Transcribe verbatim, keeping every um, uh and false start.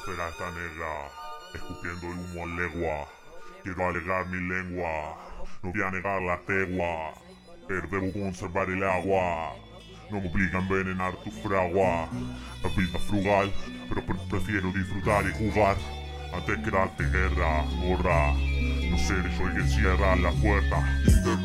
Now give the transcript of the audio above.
atmósfera está negra, escupiendo el humo a legua. Quiero alegar mi lengua, no voy a negar la tegua, pero debo conservar el agua. No me obliga a envenenar tu fragua. La vida frugal, pero prefiero disfrutar y jugar antes que darte guerra, gorra. No seré yo el que cierra la puerta.